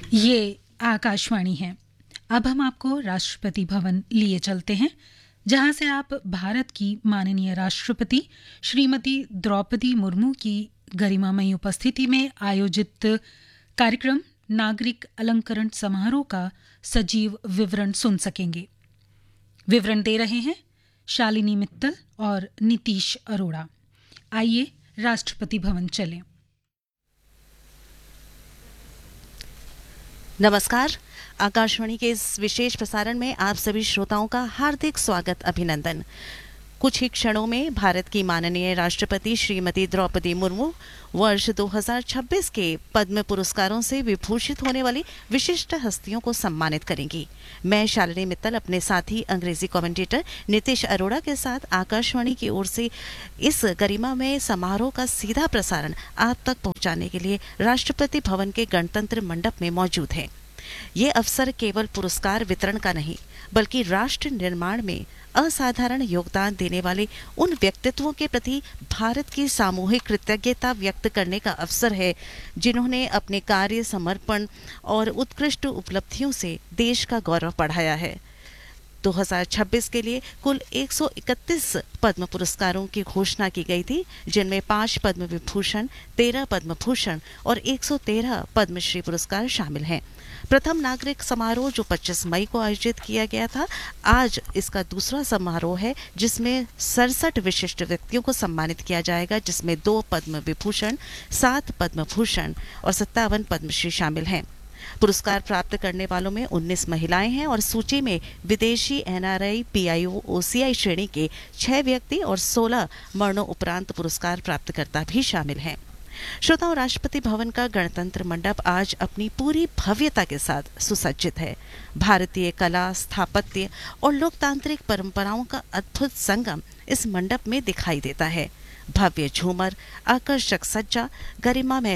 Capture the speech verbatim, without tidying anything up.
ये आकाशवाणी है। अब हम आपको राष्ट्रपति भवन लिए चलते हैं, जहां से आप भारत की माननीय राष्ट्रपति श्रीमती द्रौपदी मुर्मू की गरिमामयी उपस्थिति में आयोजित कार्यक्रम नागरिक अलंकरण समारोह का सजीव विवरण सुन सकेंगे। विवरण दे रहे हैं शालिनी मित्तल और नीतीश अरोड़ा। आइए राष्ट्रपति भवन चलें। नमस्कार। आकाशवाणी के इस विशेष प्रसारण में आप सभी श्रोताओं का हार्दिक स्वागत, अभिनंदन। कुछ ही क्षणों में भारत की माननीय राष्ट्रपति श्रीमती द्रौपदी मुर्मू वर्ष दो हज़ार छब्बीस के पद्म पुरस्कारों से विभूषित होने वाली विशिष्ट हस्तियों को सम्मानित करेंगी। मैं शालिनी मित्तल अपने साथी अंग्रेजी कमेंटेटर नीतीश अरोड़ा के साथ आकाशवाणी की ओर से इस गरिमामय समारोह का सीधा प्रसारण आप तक पहुंचाने के लिए राष्ट्रपति भवन के गणतंत्र मंडप में मौजूद है। ये अवसर केवल पुरस्कार वितरण का नहीं, बल्कि राष्ट्र निर्माण में असाधारण योगदान देने वाले उन व्यक्तित्वों के प्रति भारत की सामूहिक कृतज्ञता व्यक्त करने का अवसर है, जिन्होंने अपने कार्य, समर्पण और उत्कृष्ट उपलब्धियों से देश का गौरव बढ़ाया है। दो हज़ार छब्बीस के लिए कुल एक सौ इकतीस पद्म पुरस्कारों की घोषणा की गई थी, जिनमें पांच पद्म विभूषण, तेरह पद्म भूषण और एक सौ तेरह पद्मश्री पुरस्कार शामिल हैं। प्रथम नागरिक समारोह जो पच्चीस मई को आयोजित किया गया था, आज इसका दूसरा समारोह है, जिसमें सड़सठ विशिष्ट व्यक्तियों को सम्मानित किया जाएगा, जिसमें दो पद्म विभूषण, सात पद्म भूषण और सत्तावन पद्मश्री शामिल हैं। पुरस्कार प्राप्त करने वालों में उन्नीस महिलाएं हैं और सूची में विदेशी N R I, P I ओ, ओ सी आई श्रेणी के छह व्यक्ति और सोलह मरणों उपरांत पुरस्कार प्राप्तकर्ता भी शामिल हैं। श्रोताओं, राष्ट्रपति भवन का गणतंत्र मंडप आज अपनी पूरी भव्यता के साथ सुसज्जित है। भारतीय कला, स्थापत्य और लोकतांत्रिक परंपराओं का अद्भुत संगम इस मंडप में दिखाई देता है। भव्य झूमर, आकर्षक सज्जा, गरिमा में